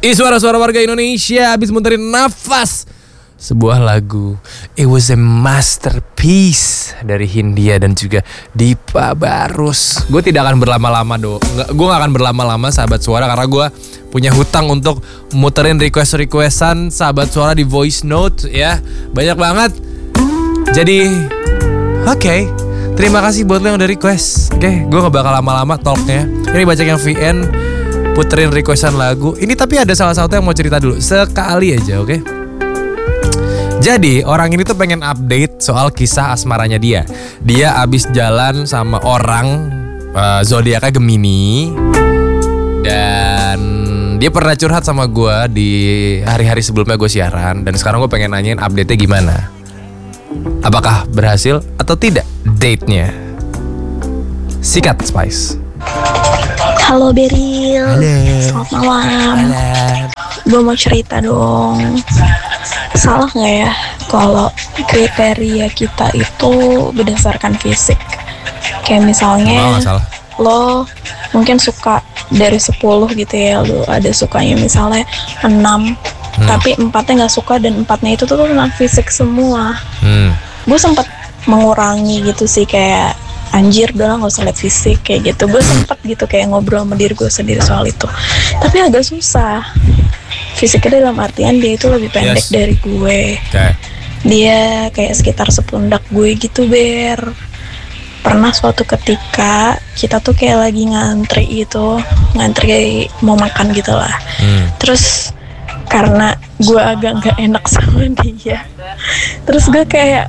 Ini suara-suara warga Indonesia habis muterin nafas sebuah lagu. It was a masterpiece dari Hindia dan juga Dipa Barus. Gue tidak akan berlama-lama gue gak akan berlama-lama sahabat suara, karena gue punya hutang untuk muterin request-requestan sahabat suara di voice note ya. Banyak banget. Jadi oke, terima kasih buat lo yang udah request. Oke, gue gak bakal lama-lama talknya. Ini baca yang VN puterin requestan lagu. Ini tapi ada salah satu yang mau cerita dulu sekali aja, oke? Jadi orang ini tuh pengen update soal kisah asmaranya dia. Dia abis jalan sama orang zodiaknya Gemini, dan dia pernah curhat sama gue di hari-hari sebelumnya gue siaran. Dan sekarang gue pengen nanyain update-nya gimana. Apakah berhasil atau tidak date-nya? Sikat Spice. Halo Beril. Halo. Selamat malam. Halo. Gue mau cerita dong. Salah gak ya kalau kriteria kita itu berdasarkan fisik? Kayak misalnya salah. lo mungkin suka dari 10 gitu ya, lo ada sukanya misalnya 6, tapi 4-nya gak suka, dan 4-nya itu tuh tentang fisik semua. Gue sempat mengurangi gitu sih, kayak anjir udah lah gak usah lihat fisik kayak gitu. Gue sempet gitu kayak ngobrol sama diri gue sendiri soal itu, tapi agak susah. Fisiknya dalam artian dia itu lebih pendek dari gue. Dia kayak sekitar sepundak gue gitu, Ber. Pernah suatu ketika kita tuh kayak lagi ngantri mau makan gitu lah. Terus karena gue agak gak enak sama dia, terus gue kayak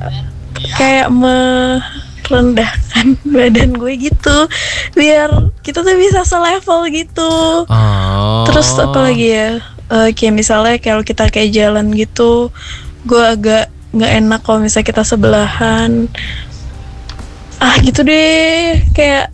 merendahkan badan gue gitu biar kita tuh bisa selevel gitu. Terus apa lagi ya, kayak misalnya kalau kita kayak jalan gitu, gue agak nggak enak kalau misalnya kita sebelahan. Gitu deh, kayak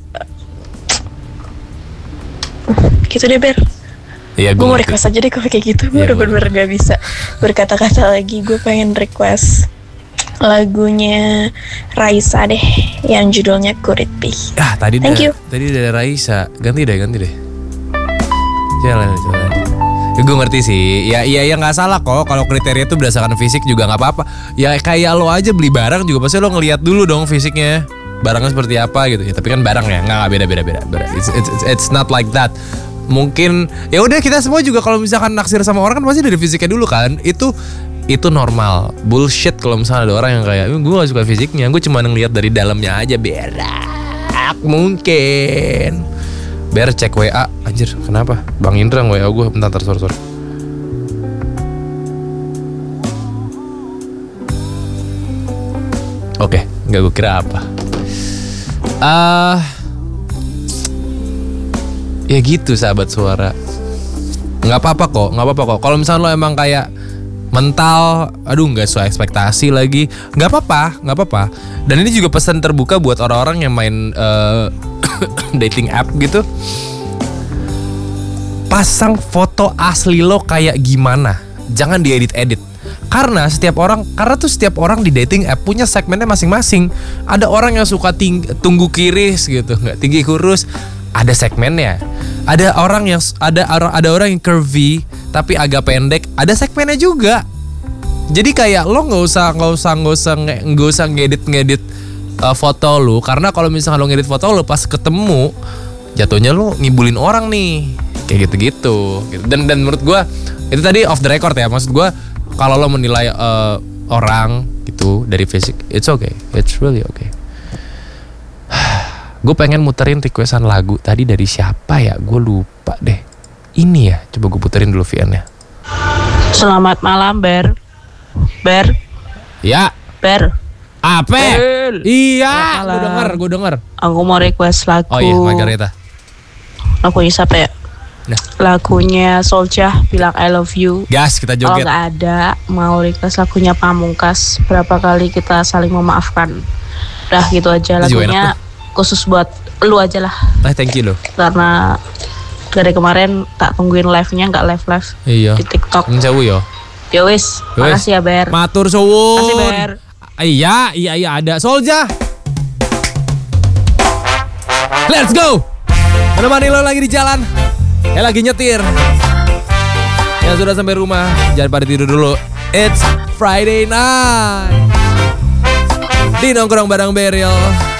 gitu deh, Ber. Iya, gue mau request aja deh kalau kayak gitu. Gue udah bener-bener gak bisa berkata-kata lagi. Gue pengen request lagunya Raisa deh, yang judulnya Could It Be. Tadi you. Tadi dari Raisa. Ganti deh. Jalan. Gue ngerti sih. Ya nggak salah kok. Kalau kriteria itu berdasarkan fisik juga nggak apa-apa. Ya kayak lo aja beli barang juga pasti lo ngelihat dulu dong fisiknya. Barangnya seperti apa gitu. Ya tapi kan barang ya nggak beda. It's not like that. Mungkin ya udah, kita semua juga kalau misalkan naksir sama orang kan pasti dari fisiknya dulu kan. Itu normal. Bullshit kalau misalnya ada orang yang kayak gue gak suka fisiknya, gue cuma ngeliat dari dalamnya aja. Berak mungkin. Ber, cek WA. Anjir, kenapa? Bang Indra WA gue. Bentar, sorry. Oke, gak gue kira apa. Ya gitu sahabat suara. Gak apa-apa kok. Kalau misalnya lo emang kayak mental, nggak sesuai ekspektasi lagi, nggak apa-apa. Dan ini juga pesan terbuka buat orang-orang yang main dating app gitu. Pasang foto asli lo kayak gimana, jangan diedit-edit. Karena setiap orang di dating app punya segmennya masing-masing. Ada orang yang suka tunggu kiris gitu, nggak tinggi kurus, ada segmennya. Ada orang yang curvy tapi agak pendek, ada segmennya juga. Jadi kayak lo nggak usah ngedit foto lo, karena kalau misalnya lo ngedit foto lo pas ketemu, jatuhnya lo ngibulin orang nih, kayak gitu. Dan menurut gue itu tadi off the record ya, maksud gue kalau lo menilai orang gitu dari fisik, it's really okay. Gue pengen muterin requestan lagu tadi dari siapa ya, gue lupa deh. Ini ya, coba gue puterin dulu VN-nya. Selamat malam, Ber. Ya. Ber. Apa? Iya, gue denger. Aku mau request lagu. Oh iya, Margareta. Lagunya siapa ya? Nah. Lagunya Soulja, Bilang I Love You. Gas, kita joget. Kalau nggak ada, mau request lagunya Pamungkas, Berapa Kali Kita Saling Memaafkan. Udah gitu aja lagunya. Khusus buat lu aja lah. Thank you loh. Karena dari kemarin tak tungguin live-nya, nggak live iya. Di TikTok. Menjauh yo. Ya wis, makasih ya Ber. Matur suwun. Makasih Ber. Iya ada Soulja. Let's go. Menemani lo lagi di jalan. Lagi nyetir. Yang sudah sampai rumah, jangan pada tidur dulu. It's Friday night di Nongkrong Bareng Beril.